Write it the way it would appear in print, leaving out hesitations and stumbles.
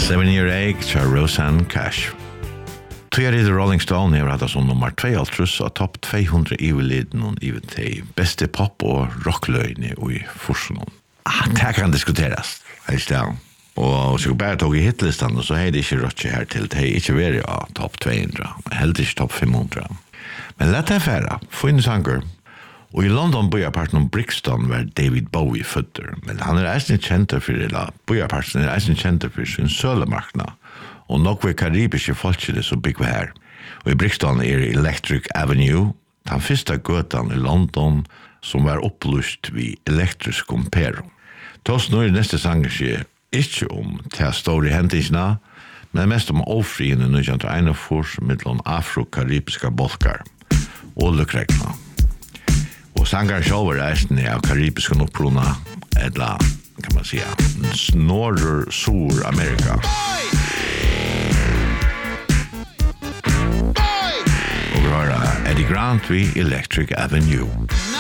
7 Year Egg til Rosanne Cash. Tøyer i The Rolling Stone er hatt som nummer 2 av topp 200 i-leden og i de beste pop- og rockløyene i Forsson. Det kan diskuteres, her i stedet. Og så bare tog i hitlisten, så er det ikke rått her til. Det er ikke vært av topp 200, helt ikke topp 500. Men lett er færre, få inn sanger. Og i London bojarparten om Brixton var David Bowie føtter, men han er eisen kjent for, eller bojarparten er eisen kjent for sin sølemarkna, og nok var karibiske folkene som bygg var her. Og i Brixton er Electric Avenue, den første gøtan i London, som var opplyst vid elektrisk kompero. Tås nå i neste sanger sier ikke om til store hendingsna, men mest om ofriene 1941 mellom afro-karibiska bolkar og lukregna. Og sanger selv er reisende av karibiske opprona, eller, kan man säga, Norr-Sur-Amerika. Og vi har Eddie Grant vid Electric Avenue.